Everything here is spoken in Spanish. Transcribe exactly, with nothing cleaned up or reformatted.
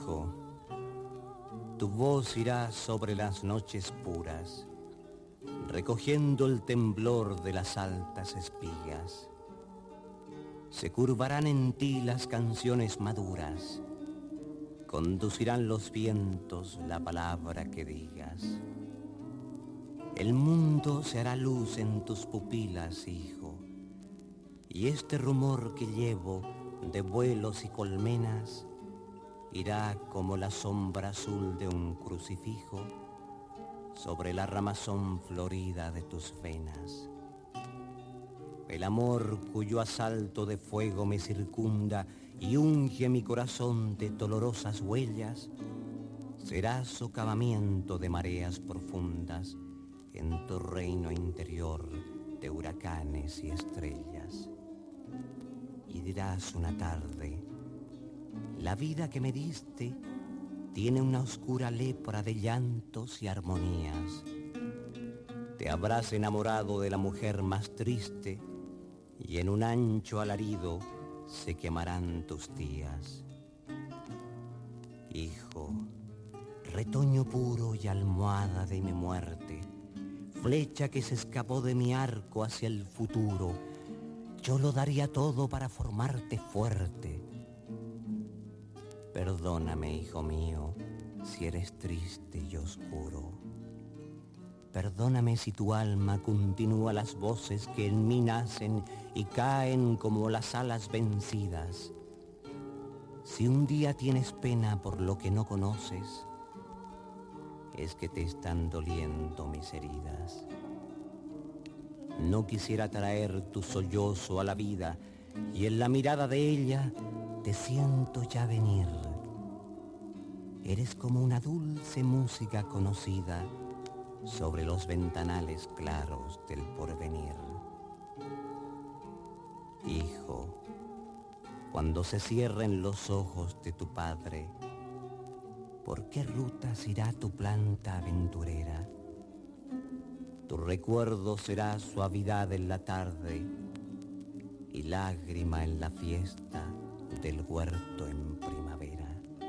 Hijo, tu voz irá sobre las noches puras, recogiendo el temblor de las altas espigas. Se curvarán en ti las canciones maduras, conducirán los vientos la palabra que digas. El mundo se hará luz en tus pupilas, hijo, y este rumor que llevo de vuelos y colmenas irá como la sombra azul de un crucifijo sobre la ramazón florida de tus venas. El amor cuyo asalto de fuego me circunda y unge mi corazón de dolorosas huellas, será socavamiento de mareas profundas en tu reino interior de huracanes y estrellas. Y dirás una tarde: la vida que me diste tiene una oscura lepra de llantos y armonías. Te habrás enamorado de la mujer más triste y en un ancho alarido se quemarán tus días. Hijo, retoño puro y almohada de mi muerte, flecha que se escapó de mi arco hacia el futuro, yo lo daría todo para formarte fuerte. Perdóname, hijo mío, si eres triste y oscuro. Perdóname si tu alma continúa las voces que en mí nacen y caen como las alas vencidas. Si un día tienes pena por lo que no conoces, es que te están doliendo mis heridas. No quisiera traer tu sollozo a la vida, y en la mirada de ella te siento ya venir. Eres como una dulce música conocida sobre los ventanales claros del porvenir. Hijo, cuando se cierren los ojos de tu padre, ¿por qué rutas irá tu planta aventurera? Tu recuerdo será suavidad en la tarde y lágrima en la fiesta del huerto en primavera.